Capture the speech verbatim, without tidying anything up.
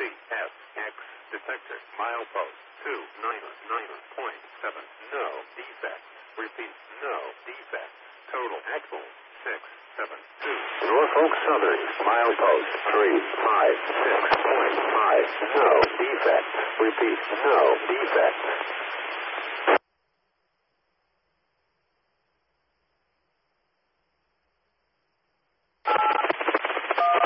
S X detector milepost two nine nine point seven. No defects. Repeat, no defects. Total axle six seven two. Norfolk Southern milepost three five six point five. No defects. Repeat, no defects.